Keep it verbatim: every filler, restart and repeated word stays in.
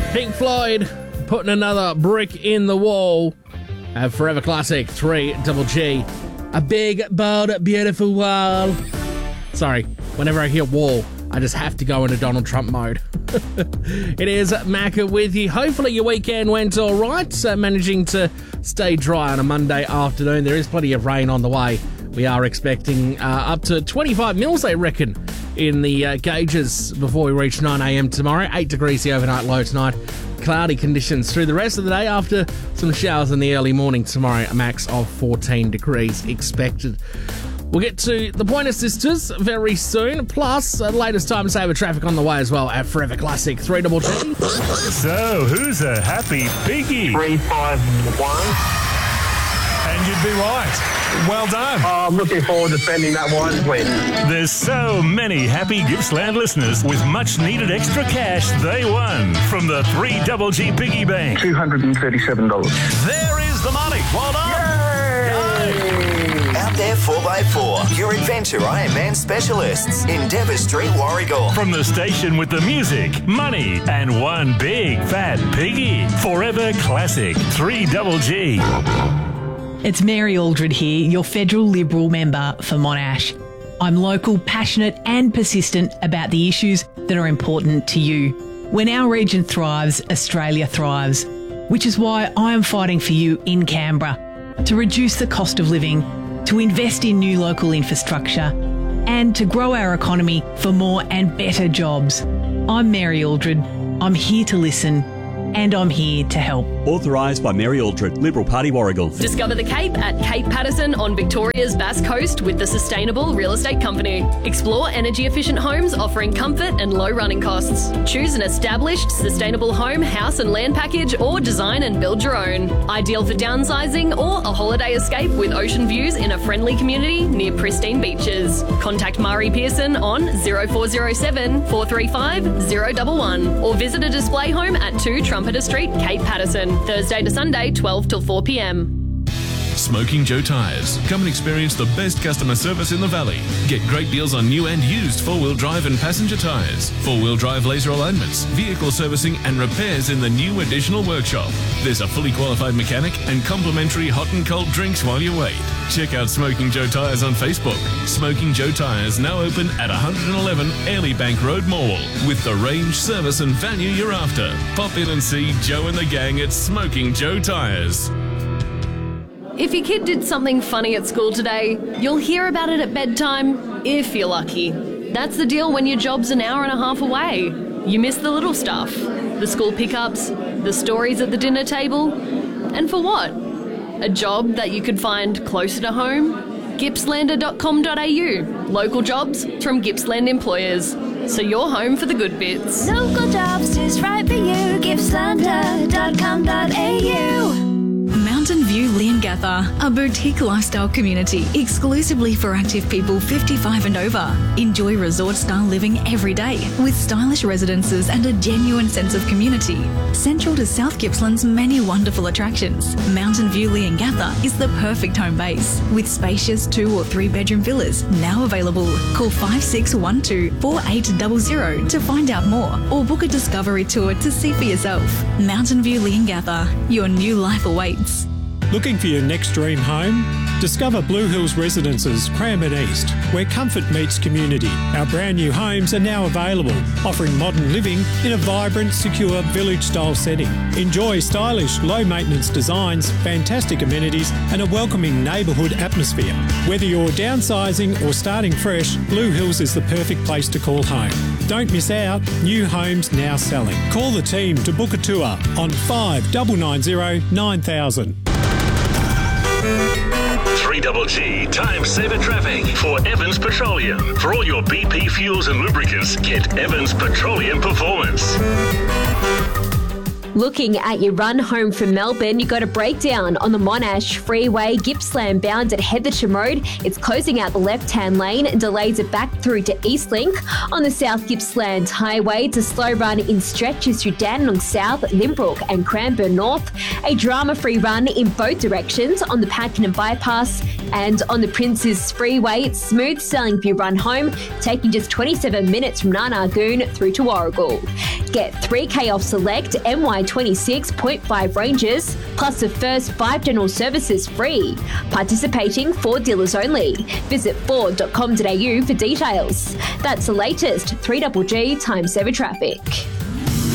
Pink Floyd putting another brick in the wall. A forever classic, three double G. A big, bold, beautiful wall. Sorry, whenever I hear wall, I just have to go into Donald Trump mode. It is Macca with you. Hopefully your weekend went all right. Uh, managing to stay dry on a Monday afternoon. There is plenty of rain on the way. We are expecting uh, up to twenty-five mils, they reckon, in the uh, gauges before we reach nine a.m. tomorrow. eight degrees the overnight low tonight. Cloudy conditions through the rest of the day after some showers in the early morning tomorrow. A max of fourteen degrees expected. We'll get to the Pointer Sisters very soon. Plus, uh, latest time saver traffic on the way as well at Forever Classic three double G. So, who's a happy piggy? three five one. And you'd be right. Well done. Oh, I'm looking forward to spending that wisely. There's so many happy Gippsland listeners with much needed extra cash they won from the three double G Piggy Bank. two hundred thirty-seven dollars. There is the money. Well done. Out there four by four, your Adventure Ironman specialists in Dever Street, Warragul. From the station with the music, money, and one big fat piggy. Forever Classic three double G. It's Mary Aldred here, your federal Liberal member for Monash. I'm local, passionate and persistent about the issues that are important to you. When our region thrives, Australia thrives, which is why I am fighting for you in Canberra to reduce the cost of living, to invest in new local infrastructure and to grow our economy for more and better jobs. I'm Mary Aldred. I'm here to listen and I'm here to help. Authorised by Mary Aldred, Liberal Party, Warragul. Discover the Cape at Cape Patterson on Victoria's Bass Coast with the Sustainable Real Estate Company. Explore energy-efficient homes offering comfort and low running costs. Choose an established, sustainable home, house and land package or design and build your own. Ideal for downsizing or a holiday escape with ocean views in a friendly community near pristine beaches. Contact Mari Pearson on zero four zero seven, four three five, zero one one or visit a display home at two Trumpeter Street, Cape Patterson. Thursday to Sunday, twelve till four p.m. Smoking Joe Tyres. Come and experience the best customer service in the valley. Get great deals on new and used four-wheel drive and passenger tyres, four-wheel drive laser alignments, vehicle servicing and repairs in the new additional workshop. There's a fully qualified mechanic and complimentary hot and cold drinks while you wait. Check out Smoking Joe Tyres on Facebook. Smoking Joe Tyres now open at one eleven Airlie Bank Road, Morwell, with the range, service and value you're after. Pop in and see Joe and the gang at Smoking Joe Tyres. If your kid did something funny at school today, you'll hear about it at bedtime if you're lucky. That's the deal when your job's an hour and a half away. You miss the little stuff, the school pickups, the stories at the dinner table. And for what? A job that you could find closer to home? Gippslander dot com dot a u. Local jobs from Gippsland employers. So you're home for the good bits. Local jobs is right for you. Gippslander dot com dot a u. Mountain View Leongatha, a boutique lifestyle community exclusively for active people fifty-five and over. Enjoy resort-style living every day with stylish residences and a genuine sense of community. Central to South Gippsland's many wonderful attractions, Mountain View Leongatha is the perfect home base with spacious two or three bedroom villas now available. Call five six one two, four eight zero zero to find out more or book a discovery tour to see for yourself. Mountain View Leongatha, your new life awaits. Looking for your next dream home? Discover Blue Hills Residences, Cranbourne East, where comfort meets community. Our brand new homes are now available, offering modern living in a vibrant, secure, village-style setting. Enjoy stylish, low-maintenance designs, fantastic amenities and a welcoming neighbourhood atmosphere. Whether you're downsizing or starting fresh, Blue Hills is the perfect place to call home. Don't miss out. New homes now selling. Call the team to book a tour on five nine nine zero nine thousand. three double G Time Saver Traffic for Evans Petroleum. For all your B P fuels and lubricants, get Evans Petroleum Performance. Looking at your run home from Melbourne, you got a breakdown on the Monash Freeway, Gippsland bound at Heatherton Road. It's closing out the left-hand lane and delays it back through to Eastlink. On the South Gippsland Highway, it's a slow run in stretches through Dandenong South, Limbrook and Cranbourne North. A drama-free run in both directions on the Pakenham Bypass. And on the Princes Freeway, it's smooth sailing for your run home, taking just twenty-seven minutes from Narnagoon through to Warragul. Get three K off select M Y twenty-six point five ranges, plus the first five general services free. Participating Ford dealers only. Visit ford dot com dot a u for details. That's the latest three G G time saver traffic.